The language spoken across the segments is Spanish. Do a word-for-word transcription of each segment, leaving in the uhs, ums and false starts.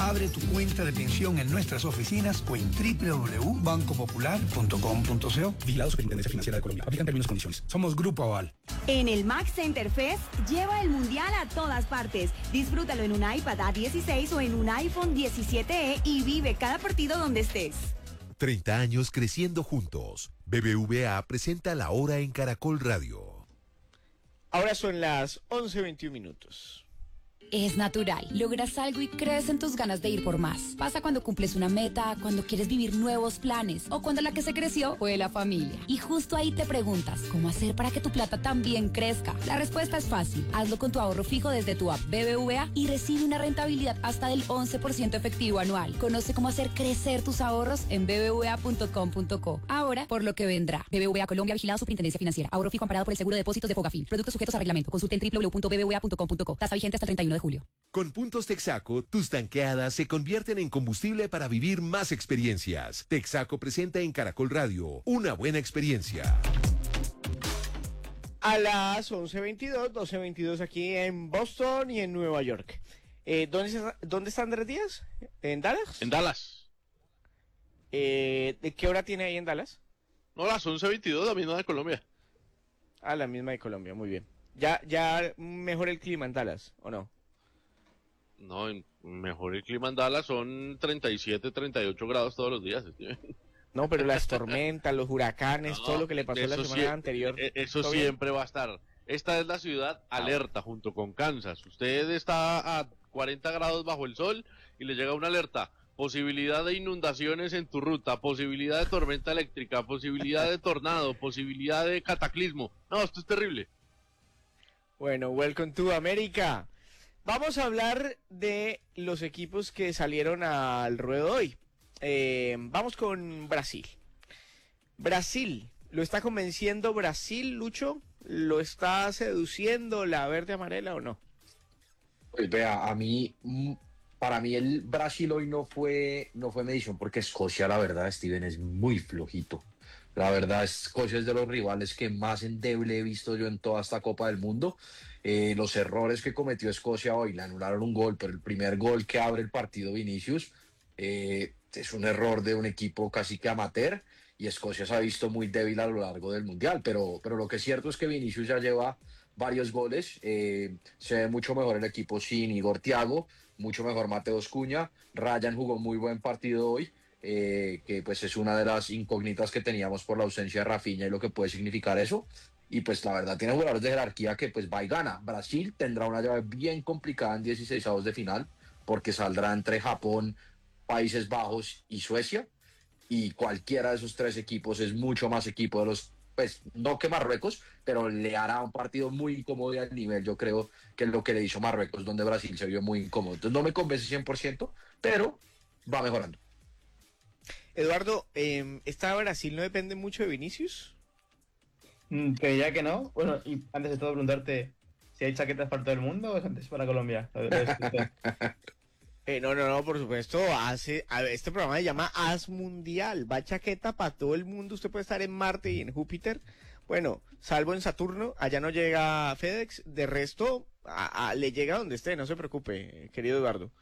Abre tu cuenta de pensión en nuestras oficinas o en doble u doble u doble u punto banco popular punto com punto co. Vigilado Superintendencia Financiera de Colombia. Aplican términos y condiciones. Somos Grupo Aval. En el Max Center Fest, lleva el mundial a todas partes. Disfrútalo en un iPad A dieciséis o en un iPhone diecisiete E y vive cada partido donde estés. treinta años creciendo juntos. B B V A presenta La Hora en Caracol Radio. Ahora son las once veintiún minutos. Es natural. Logras algo y crees en tus ganas de ir por más. Pasa cuando cumples una meta, cuando quieres vivir nuevos planes o cuando la que se creció fue la familia. Y justo ahí te preguntas, ¿cómo hacer para que tu plata también crezca? La respuesta es fácil. Hazlo con tu ahorro fijo desde tu app B B V A y recibe una rentabilidad hasta del once por ciento efectivo anual. Conoce cómo hacer crecer tus ahorros en b b v a punto com punto co. Ahora, por lo que vendrá. B B V A Colombia, vigilado Superintendencia Financiera. Ahorro fijo amparado por el seguro de depósitos de Fogafín. Productos sujetos a reglamento. Consulte en doble u doble u doble u punto b b v a punto com punto co. Tasa vigente hasta el treinta y uno de julio. Con puntos Texaco, tus tanqueadas se convierten en combustible para vivir más experiencias. Texaco presenta en Caracol Radio una buena experiencia. A las once veintidós, doce veintidós aquí en Boston y en Nueva York. Eh, ¿dónde, está, ¿Dónde está Andrés Díaz? ¿En Dallas? En Dallas. Eh, ¿De qué hora tiene ahí en Dallas? No, las once veintidós, la misma de Colombia. Ah, la misma de Colombia, muy bien. ¿Ya, ya mejor el clima en Dallas, o no? No, mejor el clima en Dallas son treinta y siete, treinta y ocho grados todos los días. No, pero las tormentas, los huracanes, No, todo lo que le pasó la semana sí, anterior. Eso siempre bien? va a estar. Esta es la ciudad alerta junto con Kansas. Usted está a cuarenta grados bajo el sol y le llega una alerta. Posibilidad de inundaciones en tu ruta, posibilidad de tormenta eléctrica, posibilidad de tornado, posibilidad de cataclismo. No, esto es terrible. Bueno, welcome to America. Vamos a hablar de los equipos que salieron al ruedo hoy. Eh, vamos con Brasil. Brasil, ¿lo está convenciendo Brasil, Lucho? ¿Lo está seduciendo la verde amarela o no? Pues vea, a mí, para mí el Brasil hoy no fue, no fue medición porque Escocia, la verdad, Steven, es muy flojito. La verdad, Escocia es de los rivales que más endeble he visto yo en toda esta Copa del Mundo. Eh, los errores que cometió Escocia hoy, le anularon un gol, pero el primer gol que abre el partido Vinicius eh, es un error de un equipo casi que amateur, y Escocia se ha visto muy débil a lo largo del Mundial, pero, pero lo que es cierto es que Vinicius ya lleva varios goles, eh, se ve mucho mejor el equipo sin Igor Thiago, mucho mejor Mateus Cunha. Ryan jugó muy buen partido hoy, eh, que pues es una de las incógnitas que teníamos por la ausencia de Rafinha y lo que puede significar eso. Y pues la verdad tiene jugadores de jerarquía que pues va y gana. Brasil tendrá una llave bien complicada en dieciseisavos de final, porque saldrá entre Japón, Países Bajos y Suecia, y cualquiera de esos tres equipos es mucho más equipo de los, pues no que Marruecos, pero le hará un partido muy incómodo y al nivel, yo creo, que es lo que le hizo Marruecos, donde Brasil se vio muy incómodo. Entonces no me convence cien por ciento, pero va mejorando. Eduardo, eh, ¿esta Brasil no depende mucho de Vinicius? Mm, creía que no. Bueno, y antes de todo preguntarte si hay chaquetas para todo el mundo o es antes para Colombia. eh, no, no, no, por supuesto. Hace, a ver, este programa se llama As Mundial. Va chaqueta para todo el mundo. Usted puede estar en Marte y en Júpiter. Bueno, salvo en Saturno, allá no llega FedEx. De resto, a, a, le llega donde esté, no se preocupe, querido Eduardo.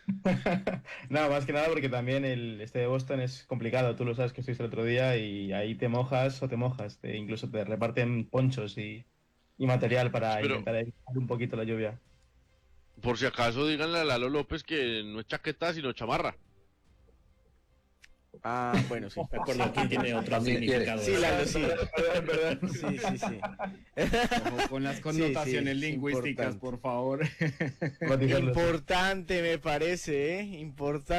No, más que nada porque también el este de Boston es complicado. Tú lo sabes que estuviste el otro día y ahí te mojas o te mojas. Te, incluso te reparten ponchos y, y material para Pero, intentar evitar un poquito la lluvia. Por si acaso, díganle a Lalo López que no es chaqueta sino chamarra. Ah, bueno, sí. Me acuerdo que tiene otro significado. Sí, Lalo, sí. Perdón, perdón. Sí, sí, sí. Ojo con las connotaciones sí, sí, lingüísticas, importante. Por favor. Importante me parece, ¿eh? Importante.